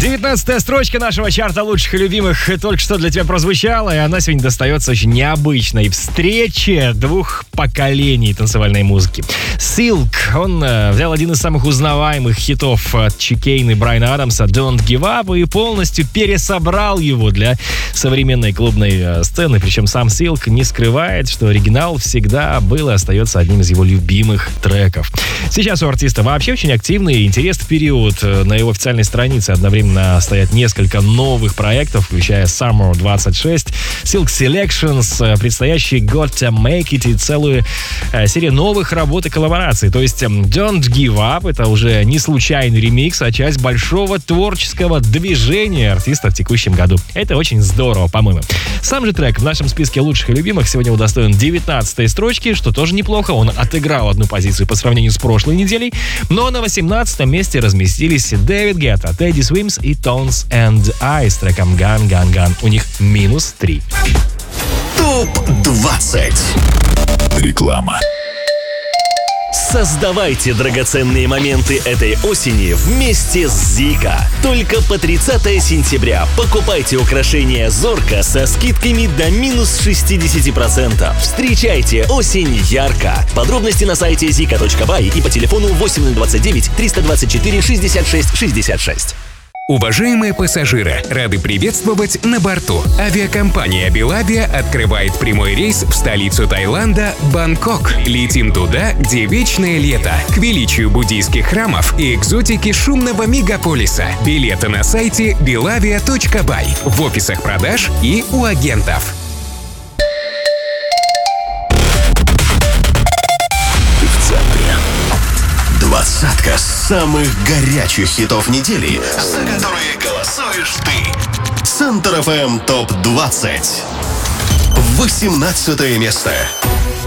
19-я строчка нашего чарта лучших и любимых только что для тебя прозвучала, и она сегодня достается очень необычной встрече двух поколений танцевальной музыки. Silk, он взял один из самых узнаваемых хитов от Чикейна и Брайана Адамса «Don't Give Up» и полностью пересобрал его для современной клубной сцены. Причем сам Silk не скрывает, что оригинал всегда был и остается одним из его любимых треков. Сейчас у артиста вообще очень активный и интересный период. На его официальной странице одновременно стоят несколько новых проектов, включая Summer 26, Silk Selections, предстоящий Got to Make It и целую серию новых работ и коллабораций. То есть Don't Give Up — это уже не случайный ремикс, а часть большого творческого движения артиста в текущем году. Это очень здорово, по-моему. Сам же трек в нашем списке лучших и любимых сегодня удостоен 19-й строчки, что тоже неплохо. Он отыграл одну позицию по сравнению с прошлой неделей. Но на 18-м месте разместились Дэвид Гетта, Teddy Swims и Tones and I с треком Gun Gun Gun. У них -3. ТОП-20. Реклама. Создавайте драгоценные моменты этой осени вместе с Зика. Только по 30 сентября покупайте украшения Зорка со скидками до -60%. Встречайте осень ярко. Подробности на сайте zika.by и по телефону 8029 324 66 66. Уважаемые пассажиры, рады приветствовать на борту. Авиакомпания «Белавия» открывает прямой рейс в столицу Таиланда – Бангкок. Летим туда, где вечное лето, к величию буддийских храмов и экзотике шумного мегаполиса. Билеты на сайте belavia.by, в офисах продаж и у агентов. Двадцатка самых горячих хитов недели, за которые голосуешь ты. Центр FM ТОП-20. 18 место.